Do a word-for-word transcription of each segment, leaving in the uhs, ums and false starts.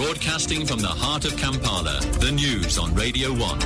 Broadcasting from the heart of Kampala, the news on Radio one.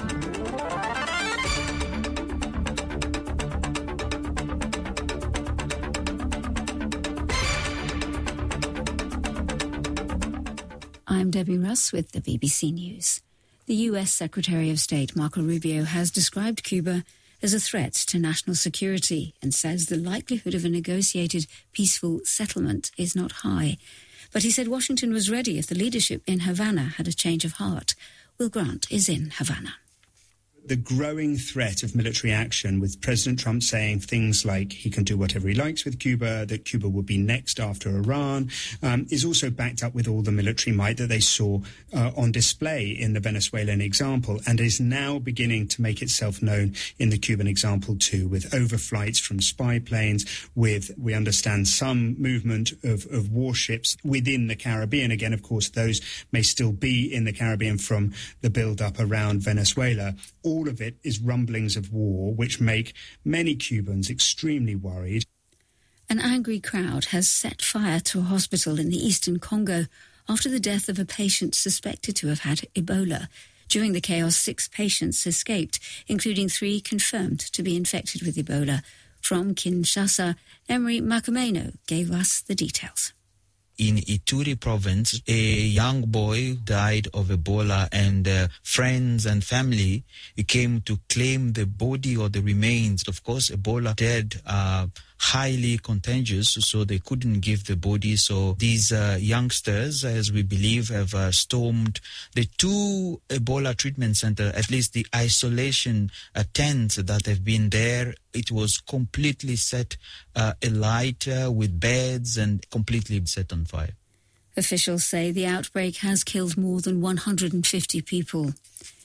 I'm Debbie Russ with the B B C News. The U S Secretary of State Marco Rubio has described Cuba as a threat to national security and says the likelihood of a negotiated peaceful settlement is not high. But he said Washington was ready if the leadership in Havana had a change of heart. Will Grant is in Havana. The growing threat of military action, with President Trump saying things like he can do whatever he likes with Cuba, that Cuba will be next after Iran, um, is also backed up with all the military might that they saw uh, on display in the Venezuelan example, and is now beginning to make itself known in the Cuban example too, with overflights from spy planes, with, we understand, some movement of, of warships within the Caribbean. Again, of course, those may still be in the Caribbean from the build-up around Venezuela. All of it is rumblings of war, which make many Cubans extremely worried. An angry crowd has set fire to a hospital in the eastern Congo after the death of a patient suspected to have had Ebola. During the chaos, six patients escaped, including three confirmed to be infected with Ebola. From Kinshasa, Emery Makumeno gave us the details. In Ituri province, a young boy died of Ebola, and uh, friends and family came to claim the body or the remains. Of course, Ebola dead are highly contagious, so they couldn't give the body. So these uh, youngsters, as we believe, have uh, stormed the two Ebola treatment centers, at least the isolation uh, tents that have been there. It was completely set uh, alight uh, with beds and completely set on fire. Officials say the outbreak has killed more than one hundred fifty people.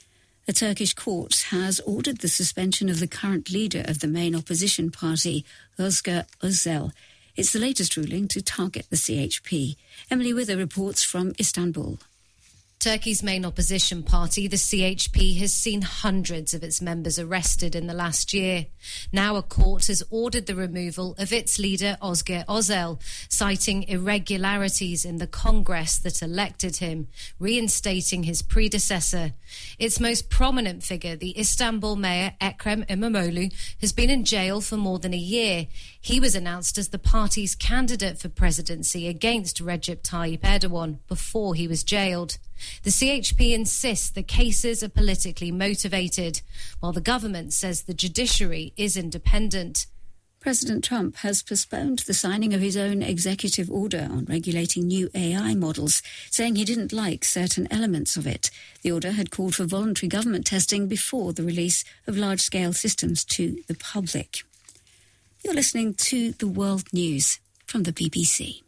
A Turkish court has ordered the suspension of the current leader of the main opposition party, Özgür Özel. It's the latest ruling to target the C H P. Emily Wither reports from Istanbul. Turkey's main opposition party, the C H P, has seen hundreds of its members arrested in the last year. Now a court has ordered the removal of its leader, Özgür Özel, citing irregularities in the Congress that elected him, reinstating his predecessor. Its most prominent figure, the Istanbul mayor, Ekrem İmamoğlu, has been in jail for more than a year. He was announced as the party's candidate for presidency against Recep Tayyip Erdogan before he was jailed. The C H P insists the cases are politically motivated, while the government says the judiciary is independent. President Trump has postponed the signing of his own executive order on regulating new A I models, saying he didn't like certain elements of it. The order had called for voluntary government testing before the release of large-scale systems to the public. You're listening to The World News from the B B C.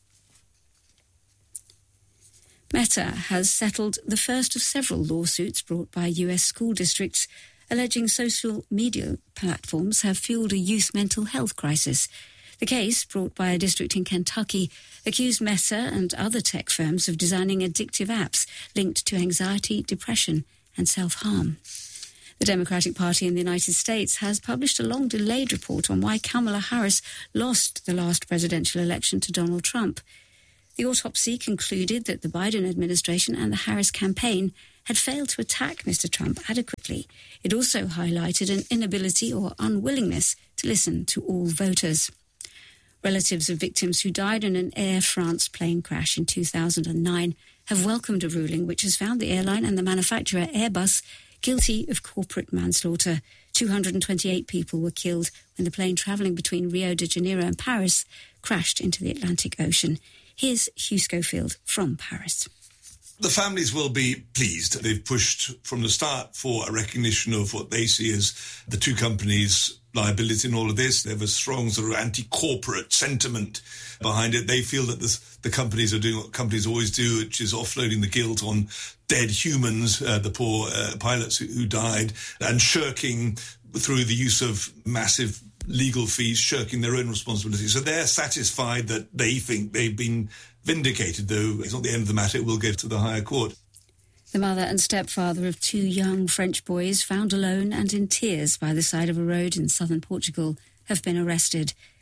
Meta has settled the first of several lawsuits brought by U S school districts alleging social media platforms have fueled a youth mental health crisis. The case, brought by a district in Kentucky, accused Meta and other tech firms of designing addictive apps linked to anxiety, depression and self-harm. The Democratic Party in the United States has published a long-delayed report on why Kamala Harris lost the last presidential election to Donald Trump. The autopsy concluded that the Biden administration and the Harris campaign had failed to attack Mister Trump adequately. It also highlighted an inability or unwillingness to listen to all voters. Relatives of victims who died in an Air France plane crash in two thousand nine have welcomed a ruling which has found the airline and the manufacturer Airbus guilty of corporate manslaughter. two hundred twenty-eight people were killed when the plane travelling between Rio de Janeiro and Paris crashed into the Atlantic Ocean. Here's Hugh Schofield from Paris. The families will be pleased. They've pushed from the start for a recognition of what they see as the two companies' liability in all of this. They have a strong sort of anti-corporate sentiment behind it. They feel that this, the companies are doing what companies always do, which is offloading the guilt on dead humans, uh, the poor uh, pilots who, who died, and shirking through the use of massive legal fees, shirking their own responsibility. So they're satisfied that they think they've been vindicated, though it's not the end of the matter. It will go to the higher court. The mother and stepfather of two young French boys found alone and in tears by the side of a road in southern Portugal have been arrested.